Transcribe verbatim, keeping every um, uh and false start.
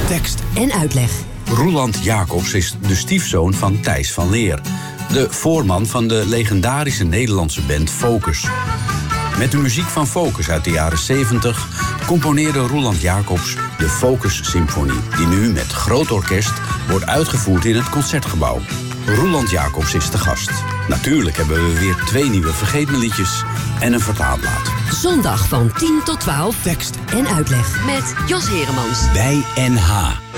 Tekst en uitleg. Roeland Jacobs is de stiefzoon van Thijs van Leer, de voorman van de legendarische Nederlandse band Focus. Met de muziek van Focus uit de jaren zeventig componeerde Roeland Jacobs de Focus Symfonie, die nu met groot orkest wordt uitgevoerd in het Concertgebouw. Roeland Jacobs is de gast. Natuurlijk hebben we weer twee nieuwe vergeetmeliedjes en een vertaalplaat. Zondag van tien tot twaalf. Tekst en uitleg. Met Jos Heremans. Bij N H.